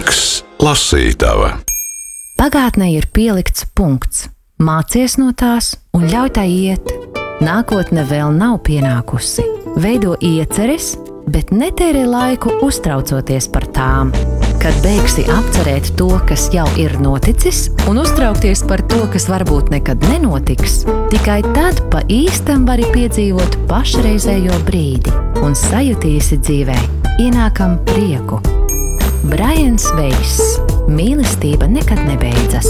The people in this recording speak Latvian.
Raksts lasītava. Pagātnē ir pielikts punkts. Mācies no tās un ļauj tai iet. Nākotne vēl nav pienākusi. Veido ieceres, bet netērē laiku uztraucoties par tām. Kad beigsi apcerēt to, kas jau ir noticis, un uztraukties par to, kas varbūt nekad nenotiks, tikai tad pa īstam vari piedzīvot pašreizējo brīdi un sajutīsi dzīvē ienākam prieku. Braians Veiss. Mīlestība nekad nebeidzas.